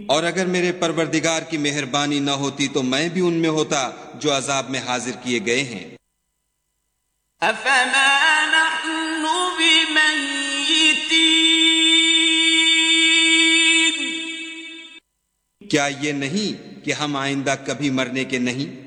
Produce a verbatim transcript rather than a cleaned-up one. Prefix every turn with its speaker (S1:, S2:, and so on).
S1: और अगर मेरे परवरदिगार की मेहरबानी न होती तो मैं भी उनमें होता जो अजाब में हाजिर किए गए हैं।
S2: अफमा नहनु बिमय्यितीन,
S1: क्या ये नहीं कि हम आइंदा कभी मरने के नहीं।